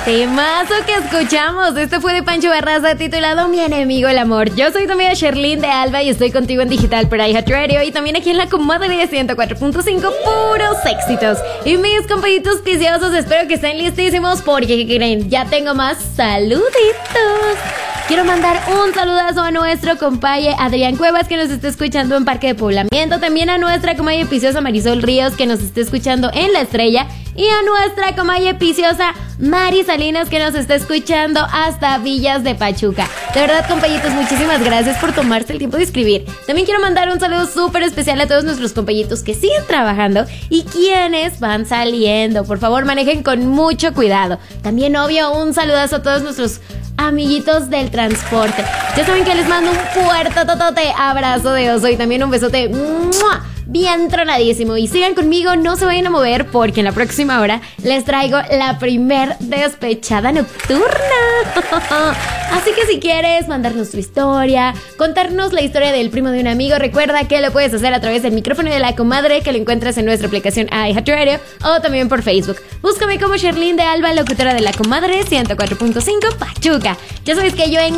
Temazo que escuchamos. Este fue de Pancho Barraza, titulado Mi enemigo el amor. Yo soy tu amiga Sherlyn de Alba y estoy contigo en digital por iHeartRadio y también aquí en la comadre de 104.5, puros éxitos. Y mis compañitos preciosos, espero que estén listísimos porque, ¿qué creen? Ya tengo más saluditos. Quiero mandar un saludazo a nuestro compaye Adrián Cuevas, que nos está escuchando en Parque de Poblamiento. También a nuestra comadre piciosa Marisol Ríos, que nos está escuchando en La Estrella. Y a nuestra comadre piciosa Mari Salinas, que nos está escuchando hasta Villas de Pachuca. De verdad, compañitos, muchísimas gracias por tomarse el tiempo de escribir. También quiero mandar un saludo súper especial a todos nuestros compañitos que siguen trabajando y quienes van saliendo. Por favor, manejen con mucho cuidado. También, obvio, un saludazo a todos nuestros amiguitos del transporte. Ya saben que les mando un fuerte abrazo de oso y también un besote bien tronadísimo. Y sigan conmigo, no se vayan a mover porque en la próxima hora les traigo la primer despechada nocturna. Así que si quieres mandarnos tu historia, contarnos la historia del primo de un amigo, recuerda que lo puedes hacer a través del micrófono de la comadre, que lo encuentras en nuestra aplicación iHeartRadio o también por Facebook. Búscame como Sherlyn de Alba, locutora de la comadre 104.5 Pachuca. Ya sabes que yo en